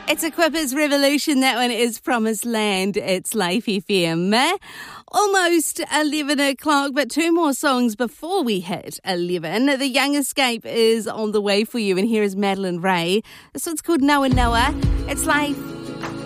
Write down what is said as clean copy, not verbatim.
It's a Quippers Revolution. That one is Promised Land. It's Life FM. Almost 11 o'clock, but two more songs before we hit 11. The Young Escape is on the way for you, and here is Madeline Ray. This one's called Noah Noah. It's Life.